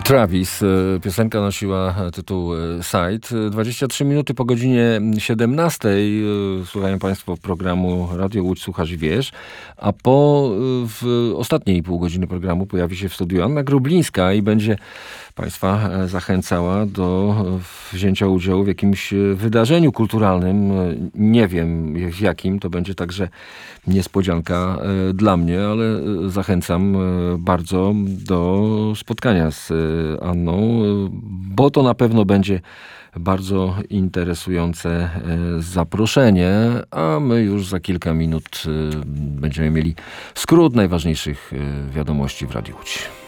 Travis. Piosenka nosiła tytuł Side. 23 minuty po godzinie 17. Słuchają Państwo programu Radio Łódź Słuchasz i Wiesz. A w ostatniej pół godziny programu pojawi się w studiu Anna Grublińska i będzie Państwa zachęcała do wzięcia udziału w jakimś wydarzeniu kulturalnym. Nie wiem w jakim, to będzie także niespodzianka dla mnie, ale zachęcam bardzo do spotkania z Anną, bo to na pewno będzie bardzo interesujące zaproszenie, a my już za kilka minut będziemy mieli skrót najważniejszych wiadomości w Radiu Łódź.